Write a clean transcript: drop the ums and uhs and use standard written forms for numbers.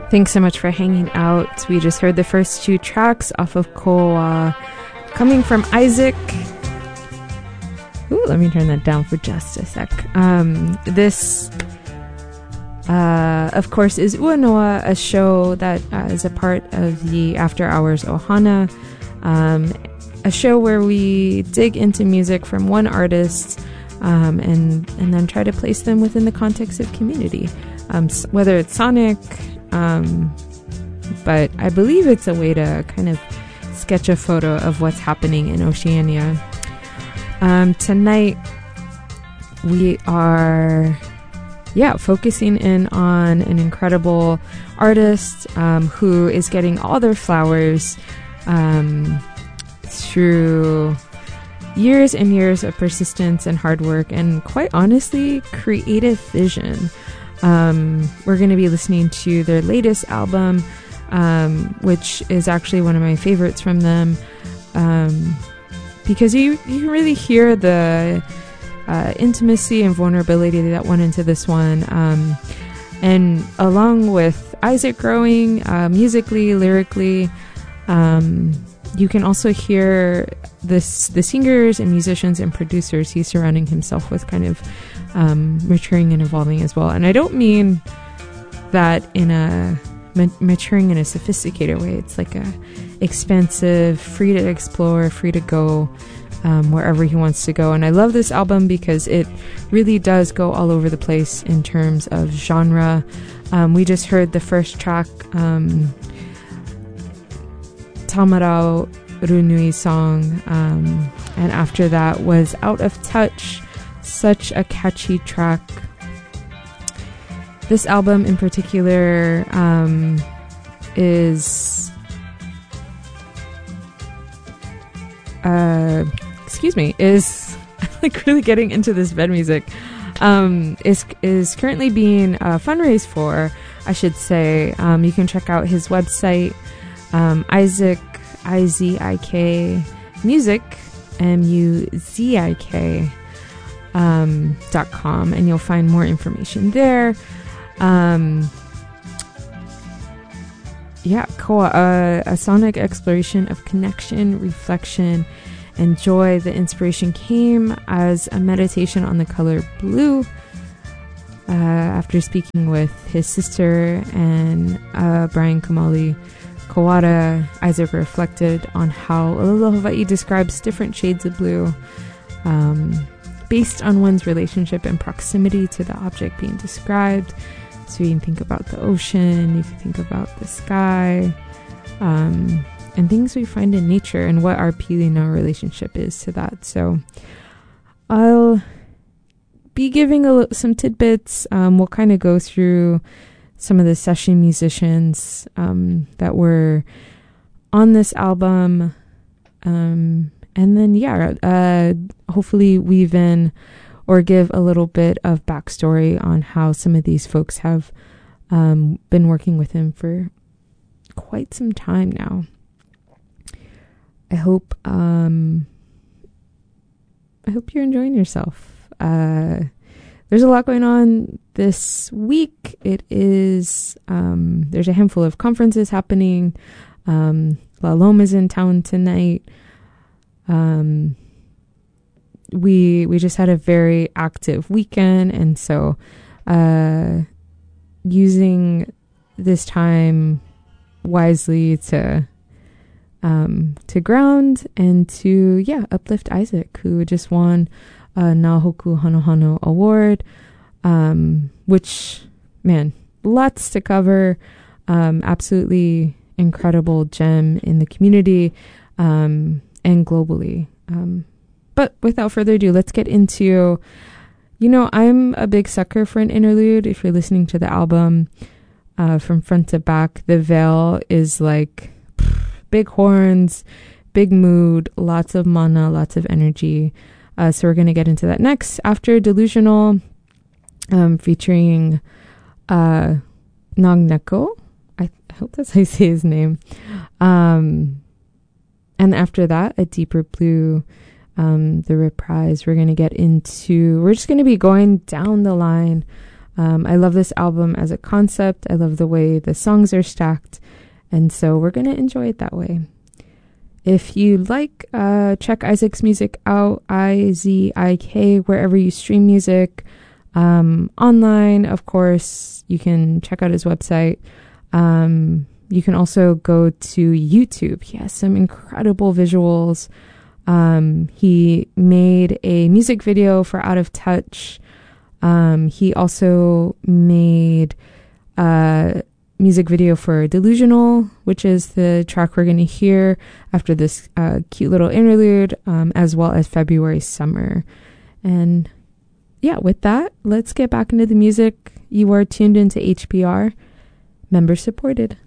Thanks so much for hanging out. We just heard the first two tracks off of Koa, coming from Isaac. Ooh, let me turn that down for just a sec. This, of course, is Uanoa, a show that is a part of the After Hours Ohana, a show where we dig into music from one artist and then try to place them within the context of community, whether it's sonic, but I believe it's a way to kind of sketch a photo of what's happening in Oceania. Tonight we are focusing in on an incredible artist who is getting all their flowers through years and years of persistence and hard work and, quite honestly, creative vision. We're going to be listening to their latest album, which is actually one of my favorites from them, because you can really hear the intimacy and vulnerability that went into this one. And along with Isaac growing musically, lyrically, you can also hear the singers and musicians and producers he's surrounding himself with kind of maturing and evolving as well. And I don't mean that in a maturing in a sophisticated way. It's like a expansive, free to explore, free to go wherever he wants to go. And I love this album because it really does go all over the place in terms of genre. We just heard the first track, Tamarau Runui song, and after that was Out of Touch, such a catchy track. This album in particular is like really getting into this bed music, is currently being fundraised for, I should say. You can check out his website, Isaac, IZIK music, MUZIK .com, and you'll find more information there. Koa, a sonic exploration of connection, reflection, and joy. The inspiration came as a meditation on the color blue. After speaking with his sister and Brian Kamali Kawada, Isaac reflected on how Aloha Hawaii describes different shades of blue based on one's relationship and proximity to the object being described. So you can think about the ocean, you can think about the sky, and things we find in nature and what our Pilina relationship is to that. So I'll be giving some tidbits. We'll kind of go through some of the session musicians that were on this album, and then hopefully weave in or give a little bit of backstory on how some of these folks have been working with him for quite some time now. I hope you're enjoying yourself. There's a lot going on this week. It is there's a handful of conferences happening. La Loma's in town tonight. We just had a very active weekend, and so using this time wisely to ground and to uplift Isaac, who just won a Nahoku Hanohano Award, which, man, lots to cover. Absolutely incredible gem in the community and globally. But without further ado, let's get into, I'm a big sucker for an interlude. If you're listening to the album from front to back, the veil is like big horns, big mood, lots of mana, lots of energy. So we're going to get into that next. After Delusional, featuring Nagneko. I hope that's how you say his name. And after that, A Deeper Blue, the reprise. We're just going to be going down the line I love this album as a concept. I love the way the songs are stacked. And so we're going to enjoy it that way. If you like, check Isaac's music out, IZIK, wherever you stream music. Online, of course, you can check out his website. You can also go to YouTube. He has some incredible visuals. He made a music video for Out of Touch. He also made a music video for Delusional, which is the track we're going to hear after this cute little interlude, as well as February Summer. And yeah, with that, let's get back into the music. You are tuned into HPR, member supported.